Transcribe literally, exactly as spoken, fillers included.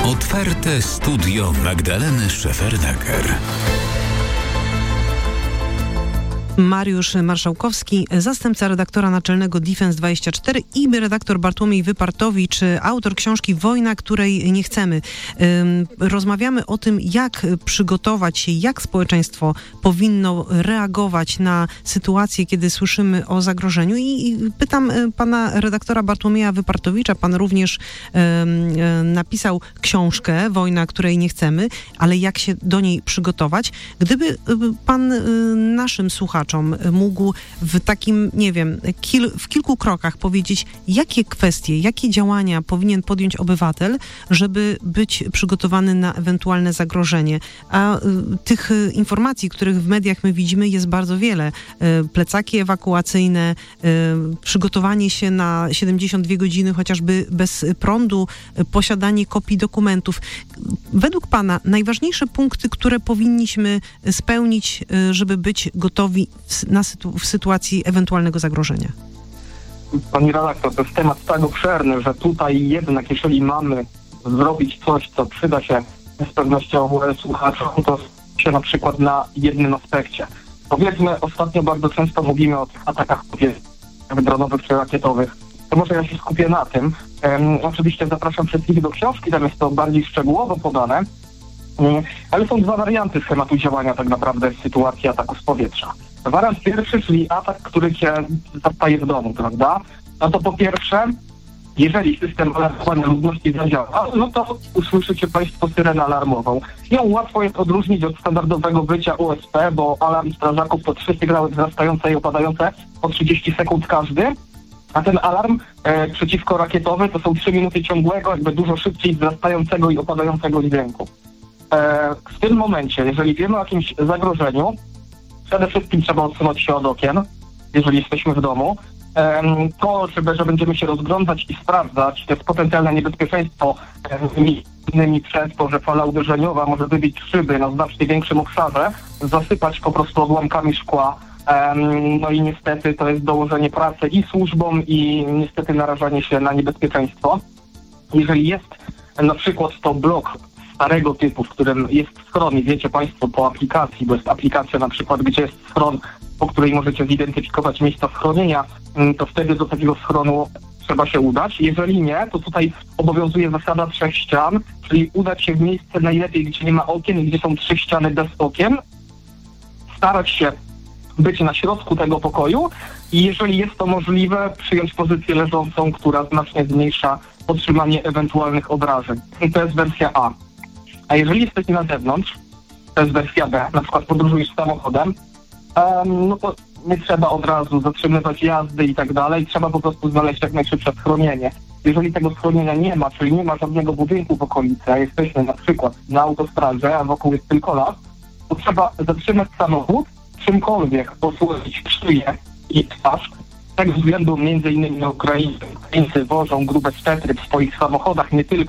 Otwarte studio Magdaleny Szefernaker. Mariusz Marszałkowski, zastępca redaktora naczelnego Defense dwadzieścia cztery i redaktor Bartłomiej Wypartowicz, autor książki Wojna, której nie chcemy. Rozmawiamy o tym, jak przygotować się, jak społeczeństwo powinno reagować na sytuację, kiedy słyszymy o zagrożeniu. I pytam pana redaktora Bartłomieja Wypartowicza, pan również napisał książkę Wojna, której nie chcemy, ale jak się do niej przygotować? Gdyby pan naszym słuchaczom mógł w takim, nie wiem, kil, w kilku krokach powiedzieć, jakie kwestie, jakie działania powinien podjąć obywatel, żeby być przygotowany na ewentualne zagrożenie. A y, tych y, informacji, których w mediach my widzimy, jest bardzo wiele. Y, plecaki ewakuacyjne, y, przygotowanie się na siedemdziesiąt dwie godziny chociażby bez prądu, y, posiadanie kopii dokumentów. Według pana najważniejsze punkty, które powinniśmy spełnić, y, żeby być gotowi w, na sytu, w sytuacji ewentualnego zagrożenia? Pani redaktor, to jest temat tak obszerny, że tutaj jednak, jeżeli mamy zrobić coś, co przyda się z pewnością słuchaczom, to się na przykład na jednym aspekcie. Powiedzmy, ostatnio bardzo często mówimy o tych atakach dronowych czy rakietowych. To może ja się skupię na tym. Um, oczywiście zapraszam wszystkich do książki, tam jest to bardziej szczegółowo podane, um, ale są dwa warianty schematu działania tak naprawdę w sytuacji ataku z powietrza. Wariant pierwszy, czyli atak, który cię zastaje w domu, prawda? No to po pierwsze, jeżeli system alarmowania ludności zadziała, no to usłyszycie Państwo syrenę alarmową. Ją łatwo jest odróżnić od standardowego wycia U S P, bo alarm strażaków to trzy sygnały wzrastające i opadające po trzydzieści sekund każdy, a ten alarm e, przeciwkorakietowy to są trzy minuty ciągłego, jakby dużo szybciej wzrastającego i opadającego dźwięku. E, w tym momencie, jeżeli wiemy o jakimś zagrożeniu, przede wszystkim trzeba odsunąć się od okien, jeżeli jesteśmy w domu. To, że, że będziemy się rozglądać i sprawdzać, to jest potencjalne niebezpieczeństwo, między innymi przez to, że fala uderzeniowa może wybić szyby na znacznie większym obszarze, zasypać po prostu odłamkami szkła. No i niestety to jest dołożenie pracy i służbom, i niestety narażanie się na niebezpieczeństwo. Jeżeli jest na przykład to blok starego typu, w którym jest schron, i wiecie Państwo po aplikacji, bo jest aplikacja na przykład, gdzie jest schron, po której możecie zidentyfikować miejsca schronienia, to wtedy do takiego schronu trzeba się udać. Jeżeli nie, to tutaj obowiązuje zasada trzech ścian, czyli udać się w miejsce najlepiej, gdzie nie ma okien i gdzie są trzy ściany bez okien, starać się być na środku tego pokoju i jeżeli jest to możliwe, przyjąć pozycję leżącą, która znacznie zmniejsza otrzymanie ewentualnych obrażeń. I to jest wersja A. A jeżeli jesteś na zewnątrz, to jest wersja B, na przykład podróżujesz samochodem, um, no to nie trzeba od razu zatrzymywać jazdy i tak dalej, trzeba po prostu znaleźć jak najszybsze schronienie. Jeżeli tego schronienia nie ma, czyli nie ma żadnego budynku w okolicy, a jesteśmy na przykład na autostradzie, a wokół jest tylko las, to trzeba zatrzymać samochód, czymkolwiek posłużyć szyję i twarz. Z tego względu między innymi na Ukrainie Ukraińcy wożą grube stetry w swoich samochodach, nie tylko